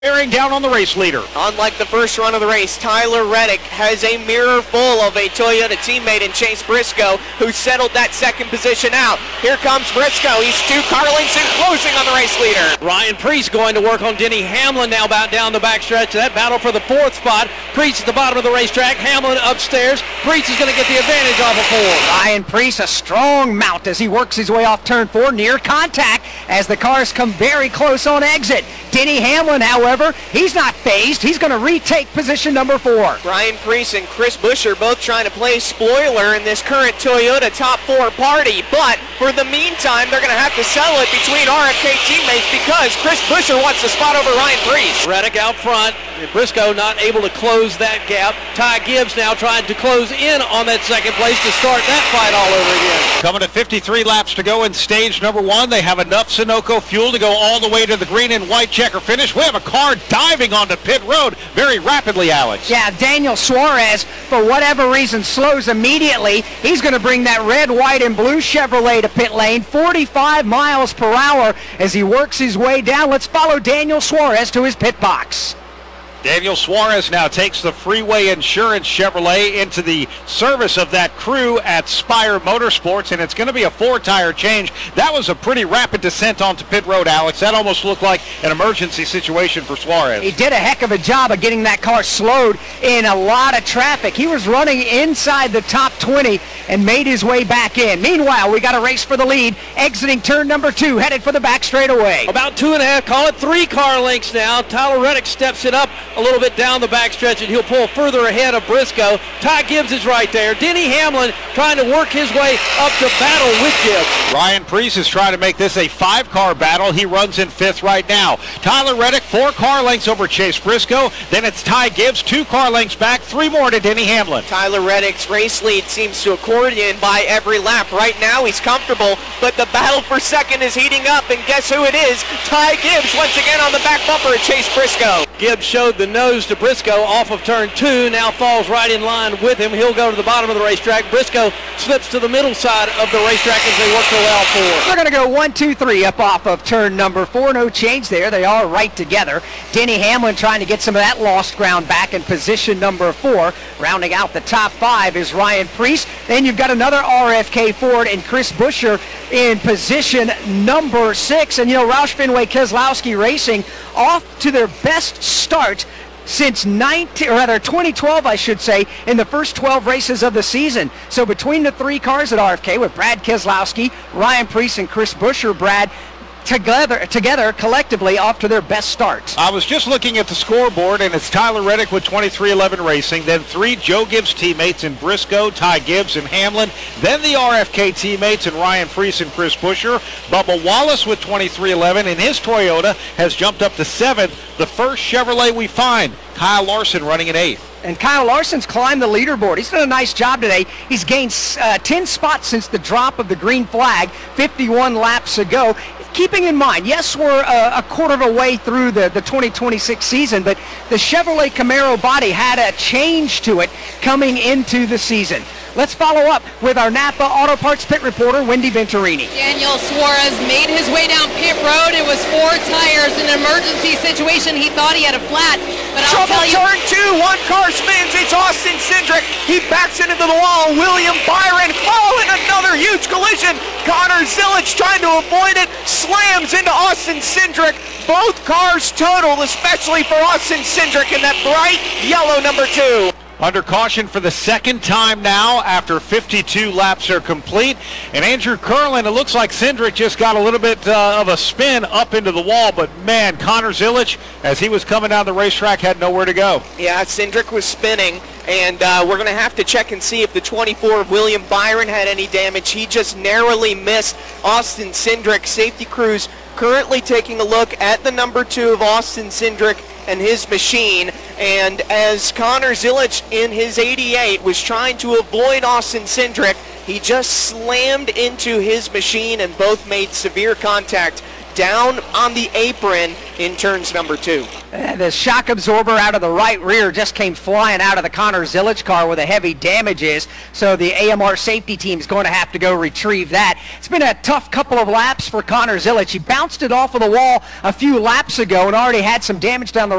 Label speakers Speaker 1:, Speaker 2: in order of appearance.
Speaker 1: Bearing down on the race leader.
Speaker 2: Unlike the first run of the race, Tyler Reddick has a mirror full of a Toyota teammate in Chase Briscoe, who settled that second position out. Here comes Briscoe. He's 2 car lengths in closing on the race leader.
Speaker 3: Ryan Preece going to work on Denny Hamlin now about down the backstretch. That battle for the 4th spot. Preece at the bottom of the racetrack. Hamlin upstairs. Preece is going to get the advantage off of 4.
Speaker 4: Ryan Preece, a strong mount as he works his way off turn 4, near contact as the cars come very close on exit. Denny Hamlin, however, he's not phased. He's going to retake position number 4.
Speaker 2: Ryan Preece and Chris Buescher both trying to play spoiler in this current Toyota top 4 party, but for the meantime, they're going to have to settle it between RFK teammates because Chris Buescher wants to spot over Ryan Preece.
Speaker 3: Reddick out front. Briscoe not able to close that gap. Ty Gibbs now trying to close in on that second place to start that fight all over again.
Speaker 1: Coming to 53 laps to go in stage number 1. They have enough Sunoco fuel to go all the way to the green and white checker finish. We have a car diving onto pit road very rapidly, Alex.
Speaker 4: Yeah, Daniel Suarez, for whatever reason, slows immediately. He's going to bring that red, white, and blue Chevrolet to pit lane, 45 miles per hour as he works his way down. Let's follow Daniel Suarez to his pit box.
Speaker 1: Daniel Suarez now takes the Freeway Insurance Chevrolet into the service of that crew at Spire Motorsports, and it's going to be a 4-tire change. That was a pretty rapid descent onto pit road, Alex. That almost looked like an emergency situation for Suarez.
Speaker 4: He did a heck of a job of getting that car slowed in a lot of traffic. He was running inside the top 20 and made his way back in. Meanwhile, we got a race for the lead, exiting turn number 2, headed for the back straightaway.
Speaker 3: About 2.5, call it 3 car lengths now. Tyler Reddick steps it up a little bit down the backstretch, and he'll pull further ahead of Briscoe. Ty Gibbs is right there. Denny Hamlin trying to work his way up to battle with Gibbs.
Speaker 1: Ryan Preece is trying to make this a 5-car battle. He runs in 5th right now. Tyler Reddick, 4 car lengths over Chase Briscoe. Then it's Ty Gibbs, 2 car lengths back, 3 more to Denny Hamlin.
Speaker 2: Tyler Reddick's race lead seems to accordion by every lap. Right now he's comfortable, but the battle for second is heating up, and guess who it is? Ty Gibbs once again on the back bumper of Chase Briscoe.
Speaker 3: Gibbs showed the nose to Briscoe off of turn 2, now falls right in line with him. He'll go to the bottom of the racetrack. Briscoe slips to the middle side of the racetrack as they work their way out 4.
Speaker 4: They're going to go 1, 2, 3 up off of turn number 4. No change there. They are right together. Denny Hamlin trying to get some of that lost ground back in position number 4. Rounding out the top 5 is Ryan Preece. Then you've got another RFK Ford and Chris Buescher in position number 6. And, you know, Roush Fenway Keselowski Racing off to their best start since 2012, I should say, in the first 12 races of the season. So between the 3 cars at RFK with Brad Keselowski, Ryan Preece, and Chris Buescher, Brad, together collectively off to their best starts.
Speaker 1: I was just looking at the scoreboard, and it's Tyler Reddick with 2311 Racing, then 3 Joe Gibbs teammates in Briscoe, Ty Gibbs, and Hamlin, then the RFK teammates in Ryan Preece and Chris Buescher. Bubba Wallace with 2311, and his Toyota has jumped up to 7th, the first Chevrolet we find. Kyle Larson running in 8th.
Speaker 4: And Kyle Larson's climbed the leaderboard. He's done a nice job today. He's gained 10 spots since the drop of the green flag 51 laps ago. Keeping in mind, yes, we're a quarter of a way through the 2026 season, but the Chevrolet Camaro body had a change to it coming into the season. Let's follow up with our Napa Auto Parts pit reporter, Wendy Venturini.
Speaker 5: Daniel Suarez made his way down pit road. It was 4 tires in an emergency situation. He thought he had a flat, but I'll tell you.
Speaker 2: Turn 2, 1 car spins. It's Austin Cindric. He backs into the wall. William Byron, and another huge collision. Connor Zilic trying to avoid it, slams into Austin Cindric. Both cars totaled, especially for Austin Cindric in that bright yellow number 2.
Speaker 1: Under caution for the second time now after 52 laps are complete. And Andrew Curlin, it looks like Cindric just got a little bit of a spin up into the wall. But, man, Connor Zilic, as he was coming down the racetrack, had nowhere to go.
Speaker 2: Yeah, Cindric was spinning. And we're going to have to check and see if the 24 of William Byron had any damage. He just narrowly missed Austin Cindric. Safety crews currently taking a look at the number 2 of Austin Cindric and his machine. And as Connor Zilic in his 88 was trying to avoid Austin Cindric, he just slammed into his machine and both made severe contact down on the apron in turns number 2.
Speaker 4: The shock absorber out of the right rear just came flying out of the Connor Zilic car where the heavy damages, so the AMR safety team is going to have to go retrieve that. It's been a tough couple of laps for Connor Zilic. He bounced it off of the wall a few laps ago and already had some damage down the